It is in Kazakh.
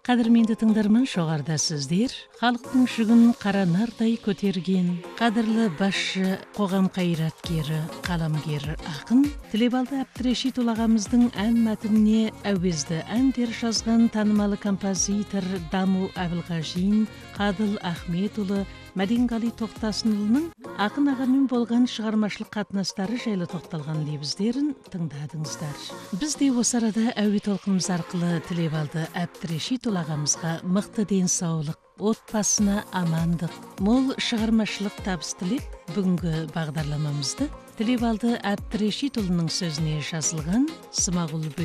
Кадырменді тыңдарман, жоғарда сіздер халықтың жүгін қара нардай көтерген қадірлі басшы, қоғам қайраткері, қаламгер ақын Тілебалды Әбдірешит ағамыздың ән мәтініне әуезді әндер жазған танымалы композитор Даму Әбілғажин, Қадыл Ахметұлы, Мәденғали Тоқтасынұлының ақын ағамен болған шығармашылық қатынастары жайлы тоқталған лебіздерін тыңдадыңыздар. Біз де осы арада әуе толқынымыз арқылы Тілебалды Әбдірешит ағамызға мықты денсаулық, отбасына амандық, мол шығармашылық табыс тілеп, бүгінгі бағдарламамызды Тілебалды Әбдірешит сөзіне жазылған Смағұл